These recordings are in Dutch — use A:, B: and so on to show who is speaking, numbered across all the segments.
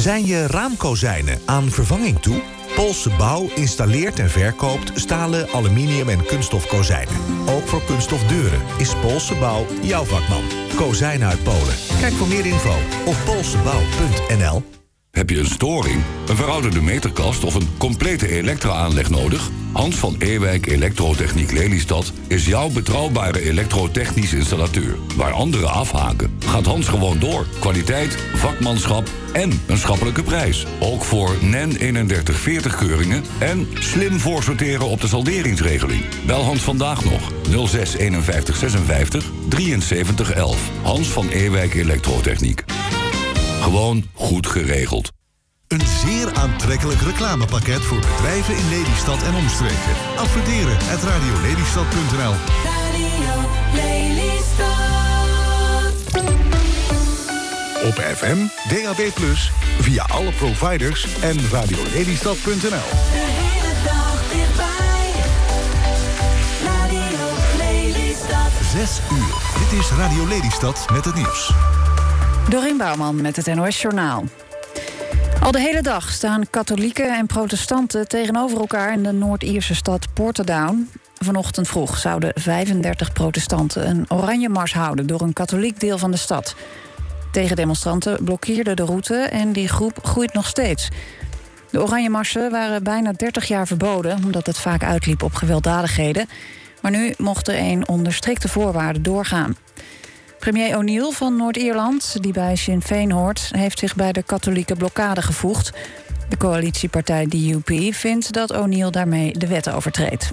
A: Zijn je raamkozijnen aan vervanging toe? Poolse Bouw installeert en verkoopt stalen, aluminium en kunststof kozijnen. Ook voor kunststof deuren is Poolse Bouw jouw vakman. Kozijnen uit Polen. Kijk voor meer info op poolsebouw.nl.
B: Heb je een storing, een verouderde meterkast of een complete elektra-aanleg nodig? Hans van Ewijk Elektrotechniek Lelystad is jouw betrouwbare elektrotechnisch installateur. Waar anderen afhaken, gaat Hans gewoon door. Kwaliteit, vakmanschap en een schappelijke prijs. Ook voor NEN 3140 keuringen en slim voorsorteren op de salderingsregeling. Bel Hans vandaag nog 06 51 56 73 11. Hans van Ewijk Elektrotechniek. Gewoon goed geregeld.
C: Een zeer aantrekkelijk reclamepakket voor bedrijven in Lelystad en omstreken. Adverteren at radiolelystad.nl.
D: Radio Lelystad.
C: Op FM, DAB+, via alle providers en radiolelystad.nl.
D: De hele dag dichtbij. Radio Lelystad.
C: 6 uur. Dit is Radio Lelystad met het nieuws.
E: Dorien Bouwman met het NOS-journaal. Al de hele dag staan katholieken en protestanten tegenover elkaar in de Noord-Ierse stad Portadown. Vanochtend vroeg zouden 35 protestanten een oranje mars houden door een katholiek deel van de stad. Tegendemonstranten blokkeerden de route en die groep groeit nog steeds. De oranje marsen waren bijna 30 jaar verboden, omdat het vaak uitliep op gewelddadigheden. Maar nu mocht er een onder strikte voorwaarden doorgaan. Premier O'Neill van Noord-Ierland, die bij Sinn Féin hoort, heeft zich bij de katholieke blokkade gevoegd. De coalitiepartij DUP vindt dat O'Neill daarmee de wet overtreedt.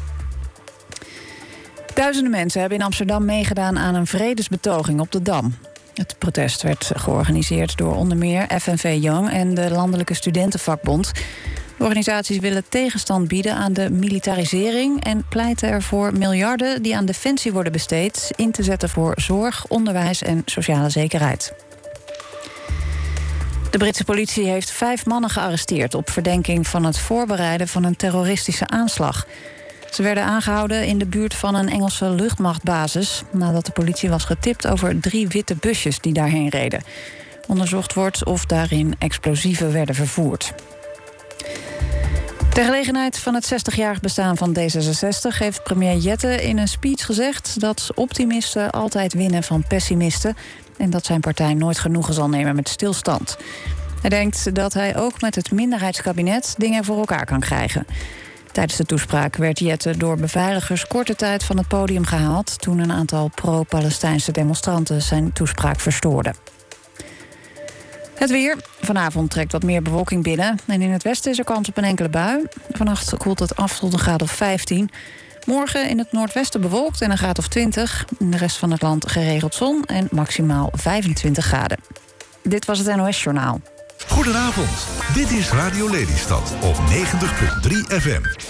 E: Duizenden mensen hebben in Amsterdam meegedaan aan een vredesbetoging op de Dam. Het protest werd georganiseerd door onder meer FNV Young en de Landelijke Studentenvakbond. De organisaties willen tegenstand bieden aan de militarisering en pleiten ervoor miljarden die aan defensie worden besteed in te zetten voor zorg, onderwijs en sociale zekerheid. De Britse politie heeft 5 mannen gearresteerd op verdenking van het voorbereiden van een terroristische aanslag. Ze werden aangehouden in de buurt van een Engelse luchtmachtbasis nadat de politie was getipt over 3 witte busjes die daarheen reden. Onderzocht wordt of daarin explosieven werden vervoerd. Ter gelegenheid van het 60-jarig bestaan van D66 heeft premier Jette in een speech gezegd dat optimisten altijd winnen van pessimisten en dat zijn partij nooit genoegen zal nemen met stilstand. Hij denkt dat hij ook met het minderheidskabinet dingen voor elkaar kan krijgen. Tijdens de toespraak werd Jette door beveiligers korte tijd van het podium gehaald toen een aantal pro-Palestijnse demonstranten zijn toespraak verstoorden. Het weer. Vanavond trekt wat meer bewolking binnen. En in het westen is er kans op een enkele bui. Vannacht koelt het af tot een graad of 15. Morgen in het noordwesten bewolkt en een graad of 20. In de rest van het land geregeld zon en maximaal 25 graden. Dit was het NOS-journaal.
C: Goedenavond. Dit is Radio Lelystad op 90.3 FM.